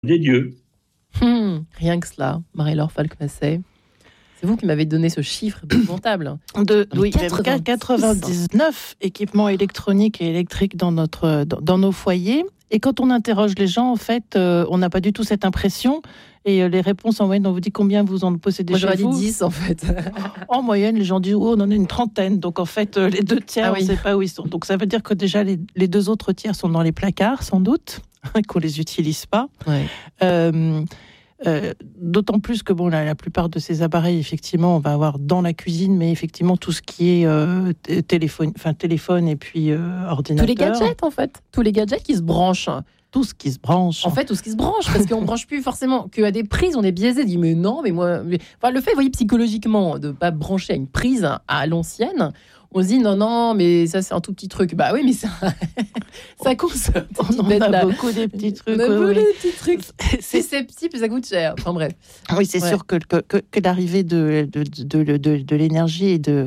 des dieux. Rien que cela, Marie-Laure Falk-Massey. C'est vous qui m'avez donné ce chiffre épouvantable. Oui, 99 équipements électroniques et électriques dans nos foyers. Et quand on interroge les gens, en fait, on n'a pas du tout cette impression. Et les réponses en moyenne, on vous dit combien vous en possédez chez vous. Moi, j'aurais dit 10, en fait. En moyenne, les gens disent, on en a une trentaine. Donc, en fait, les 2 tiers, on ne sait pas où ils sont. Donc, ça veut dire que déjà, les 2 autres tiers sont dans les placards, sans doute, qu'on ne les utilise pas. Ouais. D'autant plus que la plupart de ces appareils, effectivement, on va avoir dans la cuisine, mais effectivement tout ce qui est téléphone et puis ordinateur. Tous les gadgets, en fait. Tous les gadgets qui se branchent. Tout ce qui se branche. En fait, tout ce qui se branche, parce qu'on ne branche plus forcément qu'à des prises, on est biaisé. On dit, mais non, mais moi... Enfin, le fait, vous voyez, psychologiquement, de ne pas brancher à une prise à l'ancienne, on se dit, non, mais ça, c'est un tout petit truc. Bah oui, mais ça consomme. On en a beaucoup des petits trucs. On a beaucoup des petits trucs. C'est susceptible, ça coûte cher. Enfin, bref. Oui, c'est sûr que l'arrivée de l'énergie et de...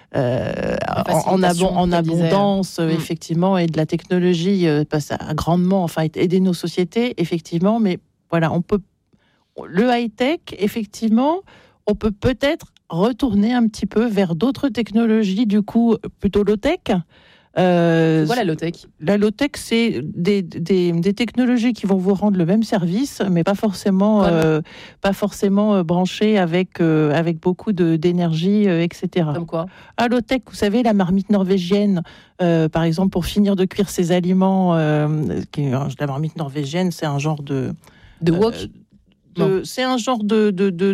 en abondance, effectivement, et de la technologie passe à grandement, aider nos sociétés, effectivement, mais voilà, le high-tech, effectivement, on peut peut-être retourner un petit peu vers d'autres technologies, du coup, plutôt low-tech. Voilà, low-tech. La low-tech, c'est des technologies qui vont vous rendre le même service, mais pas forcément branchées avec beaucoup d'énergie, etc. Comme quoi ? À low-tech, vous savez, la marmite norvégienne, par exemple, pour finir de cuire ses aliments, la marmite norvégienne, c'est un genre de wok. C'est un genre de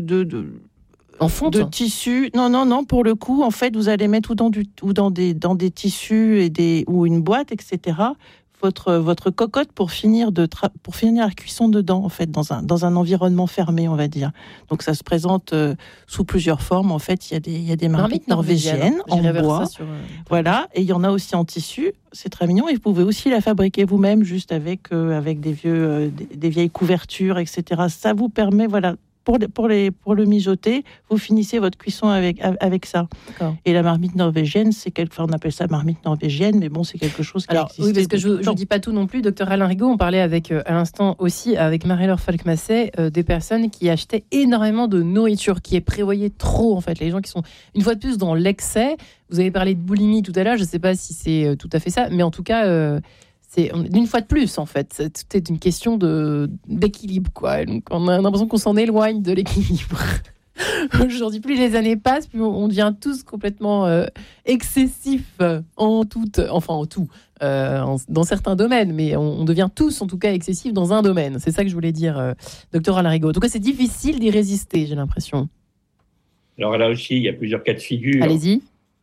en fonte de tissu. Non, pour le coup, en fait, vous allez mettre dans des tissus ou une boîte, etc. Votre cocotte pour finir la cuisson dedans, en fait, dans un environnement fermé, on va dire. Donc ça se présente sous plusieurs formes. En fait, il y a des marmites norvégiennes en bois, voilà, et il y en a aussi en tissu. C'est très mignon. Et vous pouvez aussi la fabriquer vous-même, juste avec des vieilles couvertures, etc. Ça vous permet, voilà. Pour le mijoter, vous finissez votre cuisson avec ça. D'accord. Et la marmite norvégienne, on appelle ça marmite norvégienne, mais bon, c'est quelque chose qui existe. Oui, parce que je ne dis pas tout non plus. Docteur Alain Rigaud, on parlait à l'instant aussi avec Marie-Laure Falk-Massey des personnes qui achetaient énormément de nourriture, qui prévoyaient trop, en fait. Les gens qui sont, une fois de plus, dans l'excès. Vous avez parlé de boulimie tout à l'heure, je ne sais pas si c'est tout à fait ça, mais en tout cas... une fois de plus, en fait. C'est une question d'équilibre, quoi. Donc, on a l'impression qu'on s'en éloigne de l'équilibre. Aujourd'hui, plus les années passent, plus on devient tous complètement excessifs en tout, dans certains domaines, mais on devient tous, en tout cas, excessifs dans un domaine. C'est ça que je voulais dire, docteur Alain Rigaud. En tout cas, c'est difficile d'y résister, j'ai l'impression. Alors là aussi, il y a plusieurs cas de figure. Allez-y.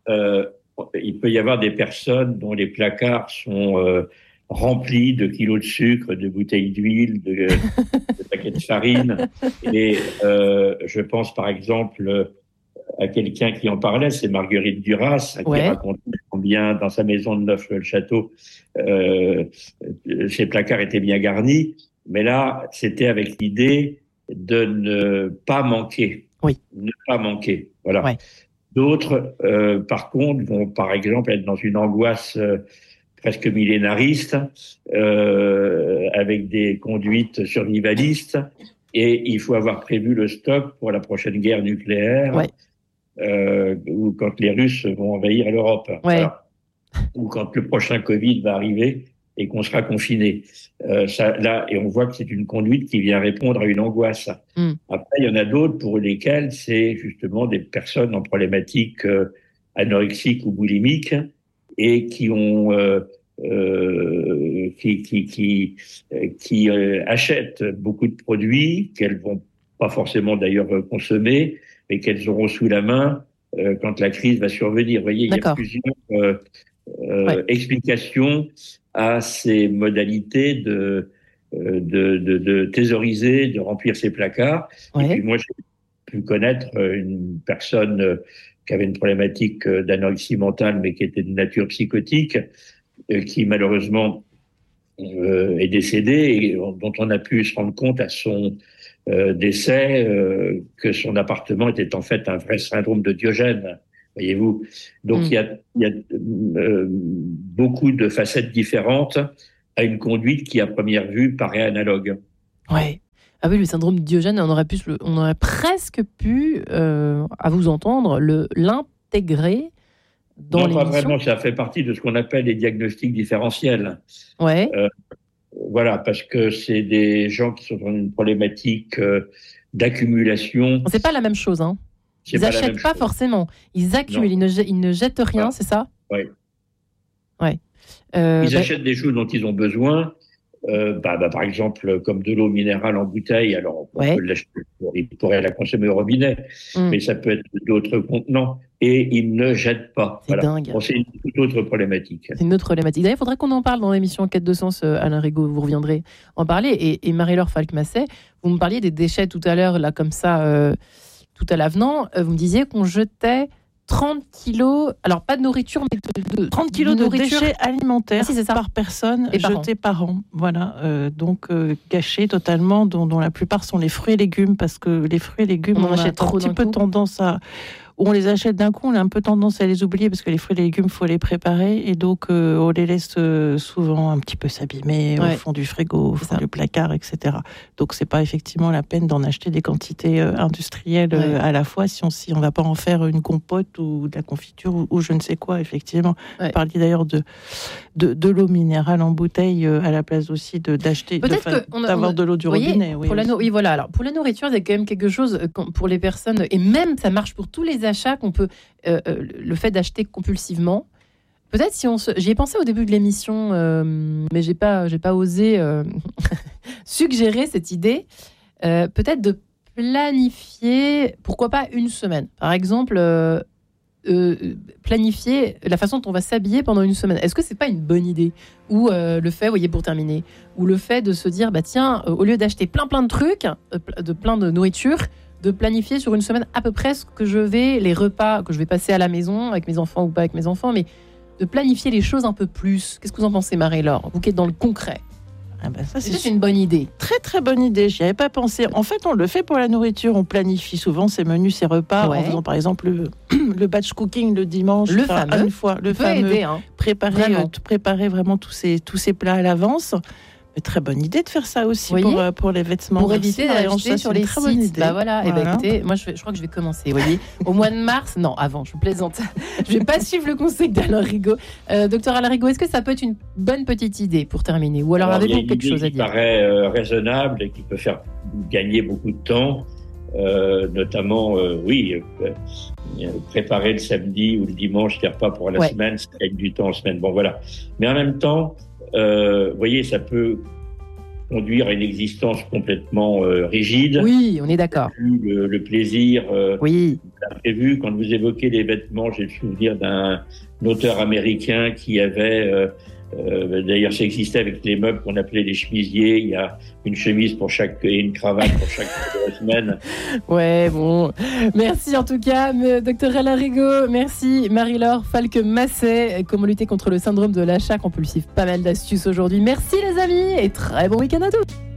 Il peut y avoir des personnes dont les placards sont... remplis de kilos de sucre, de bouteilles d'huile, de paquets de farine. Et je pense par exemple à quelqu'un qui en parlait, c'est Marguerite Duras, qui racontait combien dans sa maison de Neuf-le-Château, ses placards étaient bien garnis. Mais là, c'était avec l'idée de ne pas manquer. Oui. Ne pas manquer. Voilà. Ouais. D'autres, par contre, vont par exemple être dans une angoisse presque millénariste, avec des conduites survivalistes, et il faut avoir prévu le stock pour la prochaine guerre nucléaire, ou quand les Russes vont envahir l'Europe, voilà. Ou quand le prochain Covid va arriver et qu'on sera confiné. Et on voit que c'est une conduite qui vient répondre à une angoisse. Après, il y en a d'autres pour lesquelles c'est justement des personnes en problématique anorexique ou boulimique, et qui ont achètent beaucoup de produits qu'elles vont pas forcément d'ailleurs consommer, mais qu'elles auront sous la main quand la crise va survenir. Vous voyez, D'accord. Il y a plusieurs explications à ces modalités de thésauriser, de remplir ses placards. Ouais. Et puis moi, j'ai pu connaître une personne qui avait une problématique d'anorexie mentale, mais qui était de nature psychotique, qui malheureusement est décédée, et dont on a pu se rendre compte à son décès que son appartement était en fait un vrai syndrome de Diogène, voyez-vous. Donc il y a beaucoup de facettes différentes à une conduite qui, à première vue, paraît analogue. Ouais. Ah oui, le syndrome de Diogène, on aurait presque pu, à vous entendre, l'intégrer dans l'émission. Non, pas vraiment, ça fait partie de ce qu'on appelle les diagnostics différentiels. Ouais. Voilà, parce que c'est des gens qui sont dans une problématique d'accumulation. C'est pas la même chose, hein. Ils n'achètent pas forcément. Ils accumulent, ils ne jettent rien, c'est ça ? Oui. Ouais. Ils achètent des choses dont ils ont besoin. Par exemple, comme de l'eau minérale en bouteille, alors on peut l'acheter, ils pourraient la consommer au robinet, mais ça peut être d'autres contenants, et ils ne jettent pas. C'est dingue. Bon, c'est une toute autre problématique. C'est une autre problématique. D'ailleurs, il faudrait qu'on en parle dans l'émission Quête de sens, Alain Rigaud, vous reviendrez en parler. Et Marie-Laure Falk-Masset, vous me parliez des déchets tout à l'heure, là, comme ça, tout à l'avenant. Vous me disiez qu'on jetait 30 kilos, alors pas de nourriture, mais 30 kilos de déchets alimentaires par personne et jetés par an. Voilà, donc gâchés totalement, dont la plupart sont les fruits et légumes, parce que les fruits et légumes, on a un petit peu tendance à... On les achète d'un coup, on a un peu tendance à les oublier parce que les fruits et les légumes, il faut les préparer et donc on les laisse souvent un petit peu s'abîmer au fond du frigo, au fond du placard, etc. Donc c'est pas effectivement la peine d'en acheter des quantités industrielles à la fois si on va pas en faire une compote ou de la confiture ou je ne sais quoi, effectivement. Vous parliez d'ailleurs de l'eau minérale en bouteille à la place aussi d'acheter, d'avoir de l'eau du robinet. Voilà. Alors pour la nourriture, il y a quand même quelque chose pour les personnes, et même ça marche pour tous les achats qu'on peut, le fait d'acheter compulsivement. Peut-être j'y ai pensé au début de l'émission, mais j'ai pas osé suggérer cette idée. Peut-être de planifier, pourquoi pas une semaine. Par exemple, planifier la façon dont on va s'habiller pendant une semaine. Est-ce que c'est pas une bonne idée ? Ou le fait, pour terminer, ou le fait de se dire, tiens, au lieu d'acheter plein de trucs, plein de nourriture, de planifier sur une semaine à peu près les repas que je vais passer à la maison, avec mes enfants ou pas avec mes enfants, mais de planifier les choses un peu plus. Qu'est-ce que vous en pensez, Marie-Laure ? Vous qui êtes dans le concret. Ça, c'est une bonne idée. Très, très bonne idée. J'y avais pas pensé. En fait, on le fait pour la nourriture. On planifie souvent ses menus, ses repas, en faisant par exemple le batch cooking le dimanche. Le fameux. Une fois. Le fameux. Aider, préparer vraiment tous ces plats à l'avance. Mais très bonne idée de faire ça aussi pour les vêtements. Pour éviter d'acheter sur les sites. Écoutez, moi je crois que je vais commencer. Vous voyez, au mois de mars, non, avant, je plaisante. Je vais pas suivre le conseil d'Alain Rigaud. Docteur Alain Rigaud, est-ce que ça peut être une bonne petite idée pour terminer ? Ou alors avez-vous quelque chose à dire ? Il paraît raisonnable et qui peut faire gagner beaucoup de temps. Notamment, préparer le samedi ou le dimanche des repas pour la semaine, ça gagne du temps en semaine. Bon, voilà. Mais en même temps, vous voyez, ça peut conduire à une existence complètement rigide. Oui, on est d'accord. Le plaisir prévu. Quand vous évoquez les vêtements, j'ai le souvenir d'un auteur américain qui avait... d'ailleurs, ça existait avec les meubles qu'on appelait les chemisiers. Il y a une chemise et une cravate pour chaque semaine. Ouais, bon. Merci en tout cas, docteur Alain Rigaud. Merci Marie-Laure Falk-Masset. Comment lutter contre le syndrome de l'achat compulsif. Pas mal d'astuces aujourd'hui. Merci les amis et très bon week-end à tous.